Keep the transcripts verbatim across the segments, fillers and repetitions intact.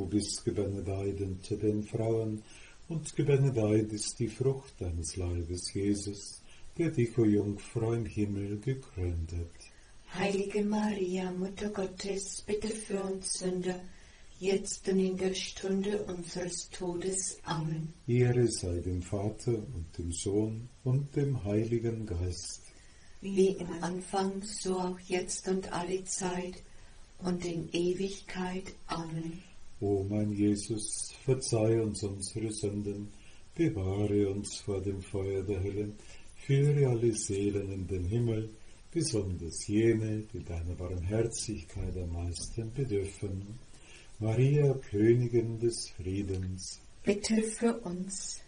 du bist gebenedeit unter den Frauen, und gebenedeit ist die Frucht deines Leibes, Jesus, der dich, o Jungfrau, im Himmel gekrönt hat. Heilige Maria, Mutter Gottes, bitte für uns Sünder, jetzt und in der Stunde unseres Todes. Amen. Ehre sei dem Vater und dem Sohn und dem Heiligen Geist. Wie im Anfang, so auch jetzt und alle Zeit und in Ewigkeit. Amen. O mein Jesus, verzeih uns unsere Sünden, bewahre uns vor dem Feuer der Hölle, führe alle Seelen in den Himmel, besonders jene, die deiner Barmherzigkeit am meisten bedürfen. Maria, Königin des Friedens, bitte für uns.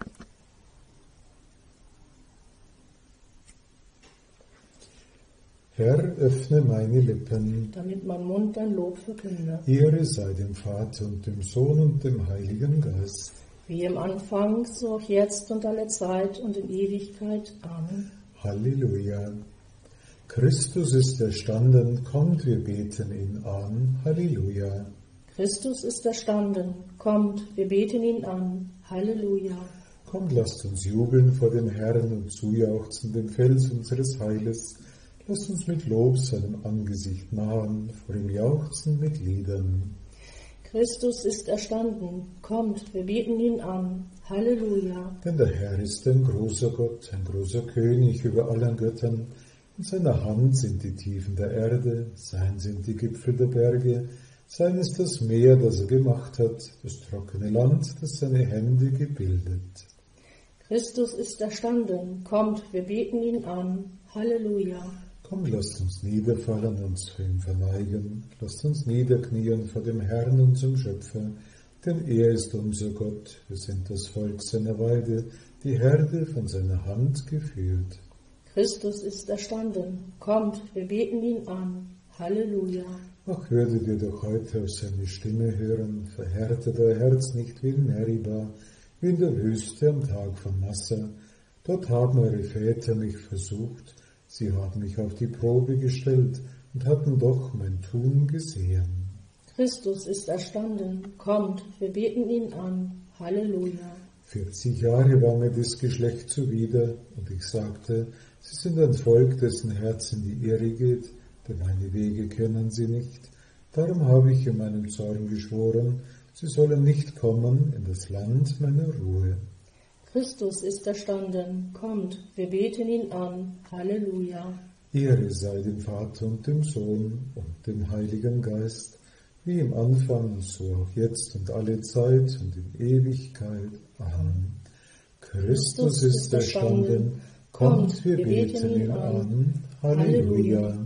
Herr, öffne meine Lippen, damit mein Mund dein Lob verkünde. Ehre sei dem Vater und dem Sohn und dem Heiligen Geist. Wie im Anfang, so auch jetzt und alle Zeit und in Ewigkeit. Amen. Halleluja. Christus ist erstanden, kommt, wir beten ihn an. Halleluja. Christus ist erstanden, kommt, wir beten ihn an. Halleluja. Kommt, lasst uns jubeln vor dem Herrn und zujauchzen dem Fels unseres Heiles. Lasst uns mit Lob seinem Angesicht nahen, vor ihm jauchzen mit Liedern. Christus ist erstanden, kommt, wir beten ihn an. Halleluja. Denn der Herr ist ein großer Gott, ein großer König über allen Göttern. In seiner Hand sind die Tiefen der Erde, sein sind die Gipfel der Berge, sein ist das Meer, das er gemacht hat, das trockene Land, das seine Hände gebildet. Christus ist erstanden, kommt, wir beten ihn an. Halleluja. Komm, lasst uns niederfallen, uns für ihn verneigen, lasst uns niederknien vor dem Herrn, unserem Schöpfer, denn er ist unser Gott, wir sind das Volk seiner Weide, die Herde von seiner Hand geführt. Christus ist erstanden, kommt, wir beten ihn an. Halleluja. Ach, würdet ihr doch heute auf seine Stimme hören, verhärtet euer Herz nicht wie in Meriba, wie in der Wüste am Tag von Massa. Dort haben eure Väter mich versucht, sie haben mich auf die Probe gestellt und hatten doch mein Tun gesehen. Christus ist erstanden, kommt, wir beten ihn an. Halleluja. Vierzig Jahre war mir das Geschlecht zuwider, und ich sagte, sie sind ein Volk, dessen Herz in die Irre geht, denn meine Wege kennen sie nicht. Darum habe ich in meinem Zorn geschworen, sie sollen nicht kommen in das Land meiner Ruhe. Christus ist erstanden, kommt, wir beten ihn an. Halleluja. Ehre sei dem Vater und dem Sohn und dem Heiligen Geist, wie im Anfang, so auch jetzt und alle Zeit und in Ewigkeit. Amen. Christus ist erstanden, kommt, wir beten ihn an. Halleluja.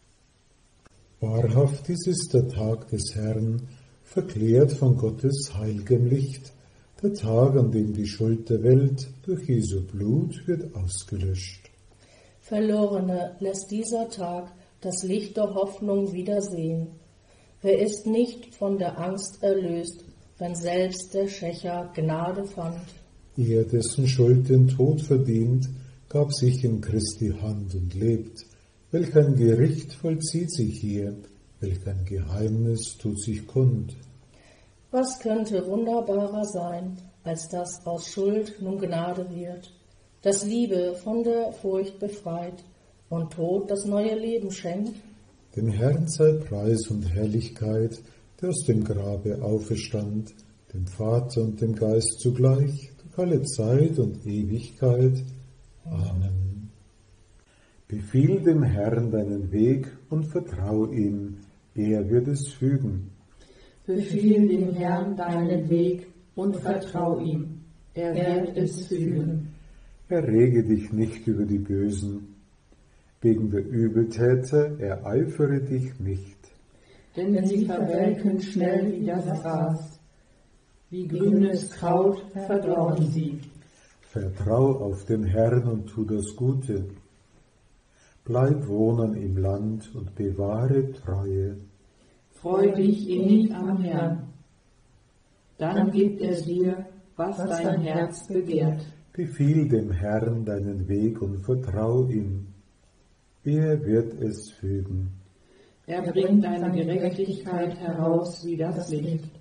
Wahrhaft, dies ist der Tag des Herrn, verklärt von Gottes heiligem Licht, der Tag, an dem die Schuld der Welt durch Jesu Blut wird ausgelöscht. Verlorene lässt dieser Tag das Licht der Hoffnung wiedersehen. Wer ist nicht von der Angst erlöst, wenn selbst der Schächer Gnade fand? Er, dessen Schuld den Tod verdient, gab sich in Christi Hand und lebt. Welch ein Gericht vollzieht sich hier, welch ein Geheimnis tut sich kund. Was könnte wunderbarer sein, als dass aus Schuld nun Gnade wird, dass Liebe von der Furcht befreit und Tod das neue Leben schenkt? Dem Herrn sei Preis und Herrlichkeit, der aus dem Grabe auferstand, dem Vater und dem Geist zugleich, durch alle Zeit und Ewigkeit. Amen. Befiehl dem Herrn deinen Weg und vertrau ihm, er wird es fügen. Befiehl dem Herrn deinen Weg und vertrau ihm, er wird es fügen. Errege dich nicht über die Bösen, wegen der Übeltäter ereifere dich nicht. Denn sie verwelken schnell wie das Gras, wie grünes Kraut verdorren sie. Vertrau auf den Herrn und tu das Gute. Bleib wohnen im Land und bewahre Treue. Freu dich innig am Herrn, dann gibt er dir, was dein Herz begehrt. Befiehl dem Herrn deinen Weg und vertrau ihm, er wird es fügen. Er bringt deine Gerechtigkeit heraus wie das Licht